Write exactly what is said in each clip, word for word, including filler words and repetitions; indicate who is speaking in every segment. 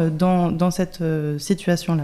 Speaker 1: euh, dans, dans cette euh, situation-là?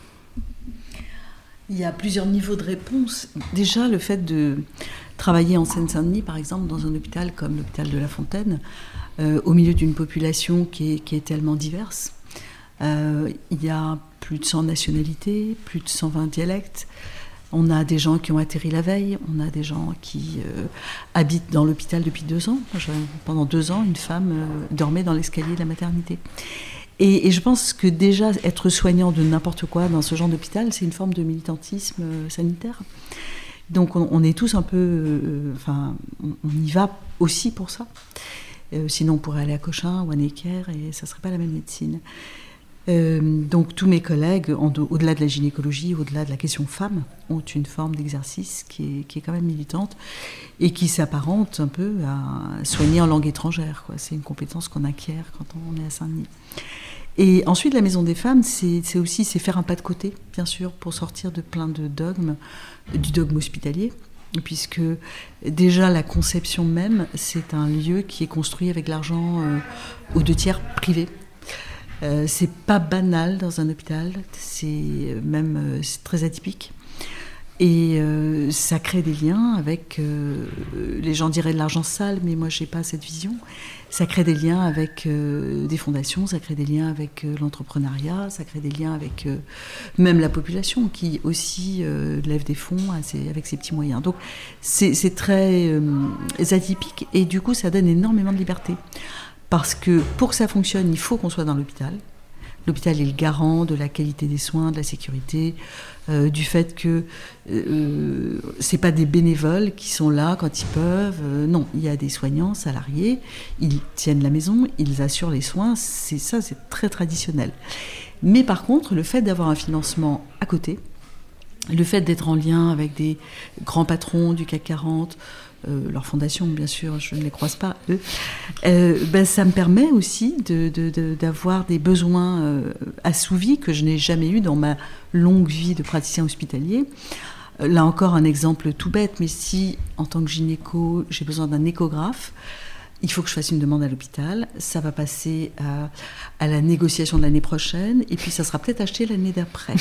Speaker 2: Il y a plusieurs niveaux de réponse. Déjà, le fait de travailler en Seine-Saint-Denis, par exemple, dans un hôpital comme l'hôpital de La Fontaine, euh, au milieu d'une population qui est, qui est tellement diverse. Euh, il y a plus de cent nationalités, plus de cent vingt dialectes. On a des gens qui ont atterri la veille, on a des gens qui euh, habitent dans l'hôpital depuis deux ans. Je, pendant deux ans, une femme euh, dormait dans l'escalier de la maternité. Et, et je pense que déjà, être soignant de n'importe quoi dans ce genre d'hôpital, c'est une forme de militantisme euh, sanitaire. Donc on, on est tous un peu... Euh, enfin, on, on y va aussi pour ça. Euh, sinon, on pourrait aller à Cochin ou à Necker et ça ne serait pas la même médecine. Euh, donc tous mes collègues, en, au-delà de la gynécologie, au-delà de la question femme, ont une forme d'exercice qui est, qui est quand même militante et qui s'apparente un peu à soigner en langue étrangère, quoi. C'est une compétence qu'on acquiert quand on est à Saint-Denis. Et ensuite, la Maison des Femmes, c'est, c'est aussi c'est faire un pas de côté, bien sûr, pour sortir de plein de dogmes, du dogme hospitalier, puisque déjà la conception même, c'est un lieu qui est construit avec l'argent euh, aux deux tiers privé. Euh, c'est pas banal dans un hôpital, c'est même euh, c'est très atypique. Et euh, ça crée des liens avec, euh, les gens diraient de l'argent sale, mais moi j'ai pas cette vision. Ça crée des liens avec euh, des fondations, ça crée des liens avec euh, l'entrepreneuriat, ça crée des liens avec euh, même la population qui aussi euh, lève des fonds à ses, avec ses petits moyens. Donc c'est, c'est très euh, atypique et du coup ça donne énormément de liberté. Parce que pour que ça fonctionne, il faut qu'on soit dans l'hôpital. L'hôpital est le garant de la qualité des soins, de la sécurité, euh, du fait que euh, c'est pas des bénévoles qui sont là quand ils peuvent. Euh, non, il y a des soignants salariés, ils tiennent la maison, ils assurent les soins. C'est ça, c'est très traditionnel. Mais par contre, le fait d'avoir un financement à côté, le fait d'être en lien avec des grands patrons du C A C quarante, Euh, leur fondation, bien sûr, je ne les croise pas, eux, euh, ben, ça me permet aussi de, de, de, d'avoir des besoins euh, assouvis que je n'ai jamais eu dans ma longue vie de praticien hospitalier. Euh, là encore, un exemple tout bête, mais si, en tant que gynéco, j'ai besoin d'un échographe, il faut que je fasse une demande à l'hôpital, ça va passer à, à la négociation de l'année prochaine, et puis ça sera peut-être acheté l'année d'après.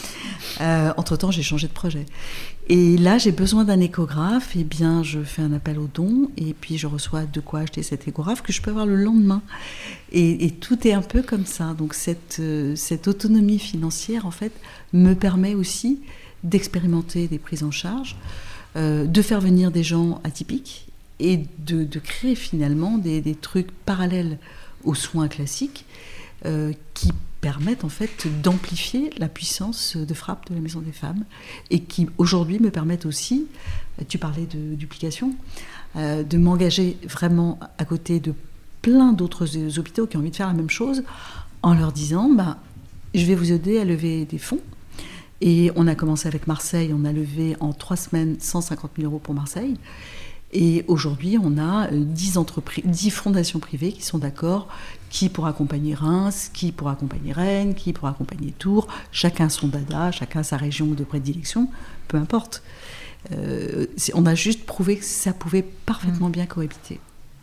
Speaker 2: Euh, entre-temps, j'ai changé de projet. Et là, j'ai besoin d'un échographe, et bien, je fais un appel aux dons, et puis je reçois de quoi acheter cet échographe que je peux avoir le lendemain. Et, et tout est un peu comme ça. Donc cette, euh, cette autonomie financière, en fait, me permet aussi d'expérimenter des prises en charge, euh, de faire venir des gens atypiques, et de, de créer finalement des, des trucs parallèles aux soins classiques euh, qui permettent en fait d'amplifier la puissance de frappe de la Maison des Femmes et qui aujourd'hui me permettent aussi, tu parlais de duplication, euh, de m'engager vraiment à côté de plein d'autres hôpitaux qui ont envie de faire la même chose en leur disant bah, je vais vous aider à lever des fonds. Et on a commencé avec Marseille, on a levé en trois semaines cent cinquante mille euros pour Marseille. Et aujourd'hui, on a dix entreprises, dix fondations privées qui sont d'accord, qui pour accompagner Reims, qui pour accompagner Rennes, qui pour accompagner Tours, chacun son dada, chacun sa région de prédilection, peu importe. Euh, on a juste prouvé que ça pouvait parfaitement bien cohabiter.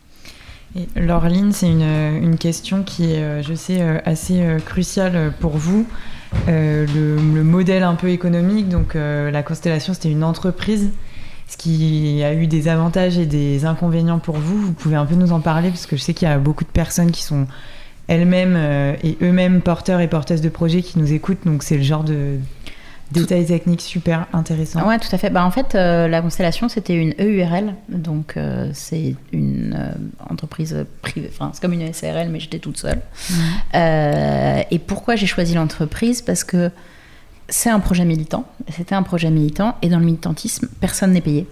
Speaker 3: Et Laureline, c'est une, une question qui est, je sais, assez cruciale pour vous. Euh, le, le modèle un peu économique, donc euh, la Constellation, c'était une entreprise. Ce qui a eu des avantages et des inconvénients pour vous, vous pouvez un peu nous en parler, parce que je sais qu'il y a beaucoup de personnes qui sont elles-mêmes euh, et eux-mêmes porteurs et porteuses de projets qui nous écoutent, donc c'est le genre de détails techniques super intéressants.
Speaker 4: Ouais, tout à fait. Bah, en fait, euh, la Constellation, c'était une E U R L, donc euh, c'est une euh, entreprise privée, enfin c'est comme une S A R L, mais j'étais toute seule. Mmh. Euh, et pourquoi j'ai choisi l'entreprise ? Parce que c'est un projet militant, c'était un projet militant, et dans le militantisme, personne n'est payé.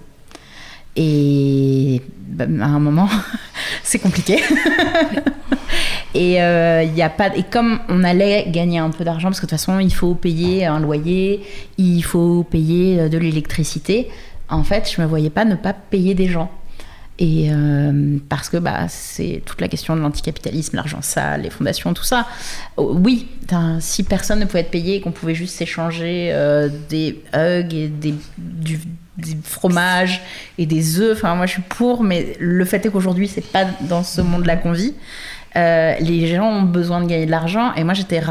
Speaker 4: Et bah, à un moment, c'est compliqué. et, euh, y a pas, et comme on allait gagner un peu d'argent, parce que de toute façon, il faut payer un loyer, il faut payer de l'électricité, en fait, je ne me voyais pas ne pas payer des gens. Et euh, parce que bah, c'est toute la question de l'anticapitalisme, l'argent sale, les fondations, tout ça. Oh, oui, si personne ne pouvait être payé et qu'on pouvait juste s'échanger euh, des hugs et des, du, des fromages et des œufs, enfin moi je suis pour, mais le fait est qu'aujourd'hui c'est pas dans ce monde-là qu'on vit. Euh, les gens ont besoin de gagner de l'argent et moi j'étais